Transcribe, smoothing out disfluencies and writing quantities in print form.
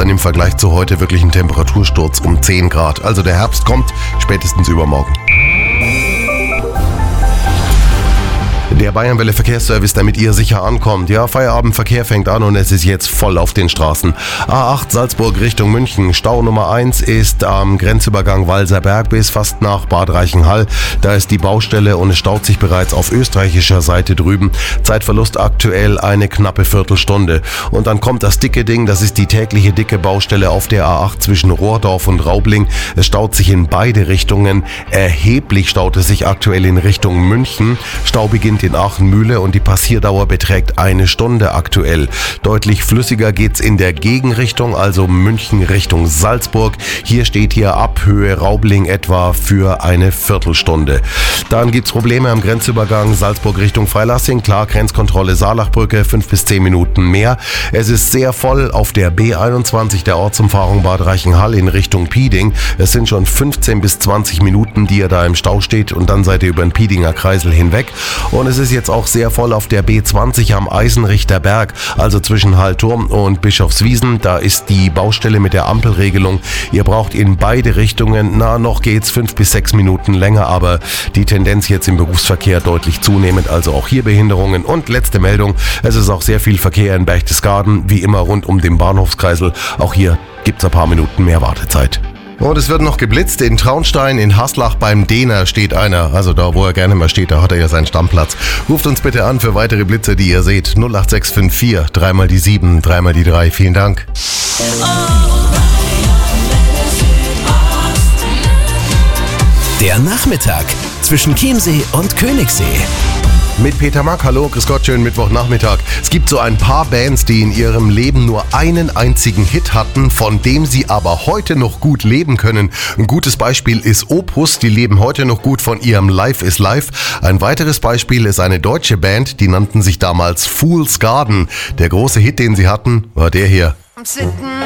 gestern im Vergleich zu heute wirklich ein Temperatursturz um 10 Grad. Also der Herbst kommt spätestens übermorgen. Der Bayernwelle Verkehrsservice, damit ihr sicher ankommt. Ja, Feierabendverkehr fängt an und es ist jetzt voll auf den Straßen. A8 Salzburg Richtung München. Stau Nummer 1 ist am Grenzübergang Walserberg bis fast nach Bad Reichenhall. Da ist die Baustelle und es staut sich bereits auf österreichischer Seite drüben. Zeitverlust aktuell eine knappe Viertelstunde. Und dann kommt das dicke Ding, das ist die tägliche dicke Baustelle auf der A8 zwischen Rohrdorf und Raubling. Es staut sich in beide Richtungen. Erheblich staut es sich aktuell in Richtung München. Stau beginnt in Aachen-Mühle und die Passierdauer beträgt 1 Stunde aktuell. Deutlich flüssiger geht's in der Gegenrichtung, also München Richtung Salzburg. Hier steht ab Höhe Raubling etwa für eine Viertelstunde. Dann gibt's Probleme am Grenzübergang Salzburg Richtung Freilassing. Klar, Grenzkontrolle Saalachbrücke, 5 bis 10 Minuten mehr. Es ist sehr voll auf der B21 der Ortsumfahrung Bad Reichenhall in Richtung Pieding. Es sind schon 15 bis 20 Minuten, die ihr da im Stau steht und dann seid ihr über den Piedinger Kreisel hinweg. Und es ist jetzt auch sehr voll auf der B20 am Eisenrichter Berg, also zwischen Hallturm und Bischofswiesen. Da ist die Baustelle mit der Ampelregelung. Ihr braucht in beide Richtungen, noch geht's 5 bis 6 Minuten länger, aber die Tendenz jetzt im Berufsverkehr deutlich zunehmend, also auch hier Behinderungen. Und letzte Meldung, es ist auch sehr viel Verkehr in Berchtesgaden, wie immer rund um den Bahnhofskreisel. Auch hier gibt's ein paar Minuten mehr Wartezeit. Und es wird noch geblitzt. In Traunstein, in Haslach beim Dehner steht einer. Also da, wo er gerne mal steht, da hat er ja seinen Stammplatz. Ruft uns bitte an für weitere Blitze, die ihr seht. 08654 3 mal die 7, 3 mal die 3. Vielen Dank. Der Nachmittag zwischen Chiemsee und Königssee. Mit Peter Mack, hallo, grüß Gott, schönen Mittwochnachmittag. Es gibt so ein paar Bands, die in ihrem Leben nur einen einzigen Hit hatten, von dem sie aber heute noch gut leben können. Ein gutes Beispiel ist Opus, die leben heute noch gut von ihrem Life is Life. Ein weiteres Beispiel ist eine deutsche Band, die nannten sich damals Fool's Garden. Der große Hit, den sie hatten, war der hier.